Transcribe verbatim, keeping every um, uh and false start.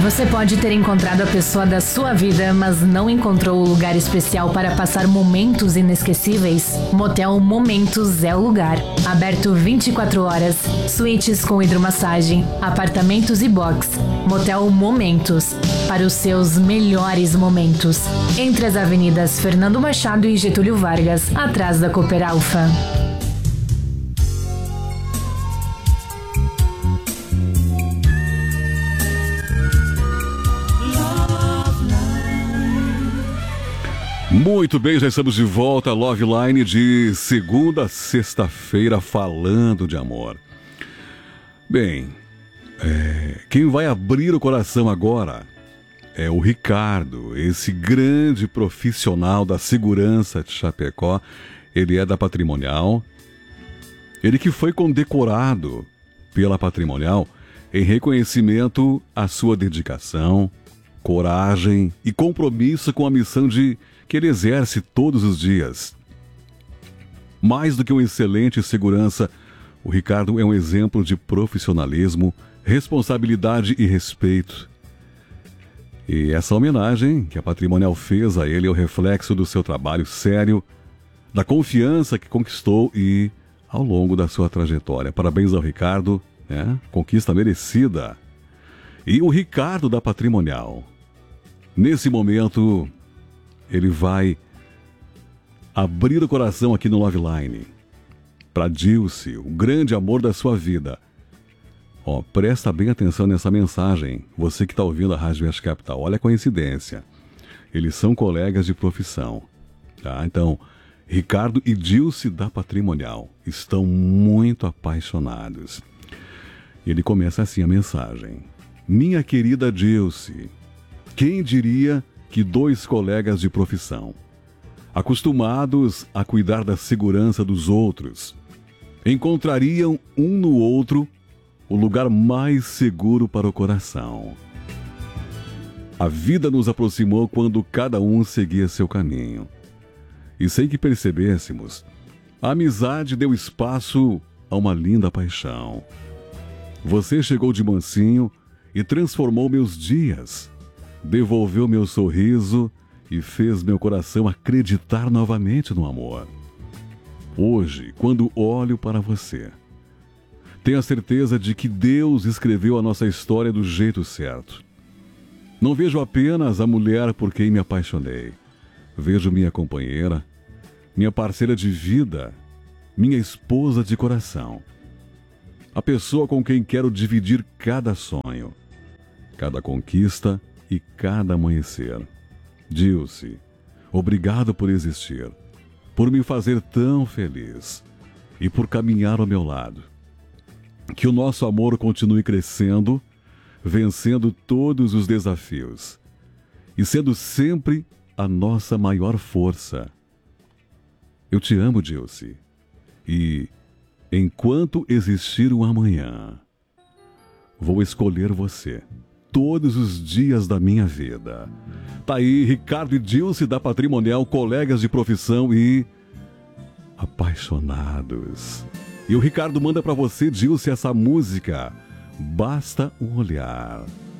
Você pode ter encontrado a pessoa da sua vida, mas não encontrou o lugar especial para passar momentos inesquecíveis? Motel Momentos é o lugar. Aberto vinte e quatro horas, suítes com hidromassagem, apartamentos e box. Motel Momentos, para os seus melhores momentos. Entre as avenidas Fernando Machado e Getúlio Vargas, atrás da Cooper Alfa. Muito bem, já estamos de volta, Love Line, de segunda a sexta-feira, falando de amor. Bem, é, quem vai abrir o coração agora é o Ricardo, esse grande profissional da segurança de Chapecó. Ele é da Patrimonial, ele que foi condecorado pela Patrimonial em reconhecimento à sua dedicação, coragem e compromisso com a missão de que ele exerce todos os dias. Mais do que um excelente segurança, o Ricardo é um exemplo de profissionalismo, responsabilidade e respeito. E essa homenagem que a Patrimonial fez a ele é o reflexo do seu trabalho sério, da confiança que conquistou e ao longo da sua trajetória. Parabéns ao Ricardo, né? Conquista merecida. E o Ricardo da Patrimonial, nesse momento, ele vai abrir o coração aqui no Love Line para Dilce, o grande amor da sua vida. Ó, presta bem atenção nessa mensagem, você que está ouvindo a Rádio West Capital. Olha a coincidência. Eles são colegas de profissão, tá? Então, Ricardo e Dilce da Patrimonial estão muito apaixonados. Ele começa assim a mensagem: minha querida Dilce, quem diria que dois colegas de profissão, acostumados a cuidar da segurança dos outros, encontrariam um no outro o lugar mais seguro para o coração. A vida nos aproximou quando cada um seguia seu caminho. E sem que percebêssemos, a amizade deu espaço a uma linda paixão. Você chegou de mansinho e transformou meus dias, devolveu meu sorriso e fez meu coração acreditar novamente no amor. Hoje, quando olho para você, tenho a certeza de que Deus escreveu a nossa história do jeito certo. Não vejo apenas a mulher por quem me apaixonei. Vejo minha companheira, minha parceira de vida, minha esposa de coração. A pessoa com quem quero dividir cada sonho, cada conquista e cada amanhecer. Dilce, obrigado por existir, por me fazer tão feliz e por caminhar ao meu lado. Que o nosso amor continue crescendo, vencendo todos os desafios e sendo sempre a nossa maior força. Eu te amo, Dilce, e enquanto existir um amanhã, vou escolher você todos os dias da minha vida. Tá aí, Ricardo e Dilce da Patrimonial, colegas de profissão e apaixonados. E o Ricardo manda pra você, Dilce, essa música, Basta um Olhar.